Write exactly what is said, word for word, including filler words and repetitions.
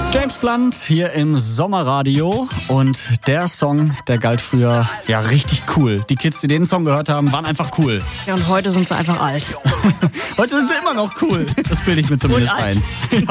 James Blunt hier im Sommerradio und der Song, der galt früher ja richtig cool. Die Kids, die den Song gehört haben, waren einfach cool. Ja, und heute sind sie einfach alt. Heute sind sie immer noch cool. Das bilde ich mir zumindest ein.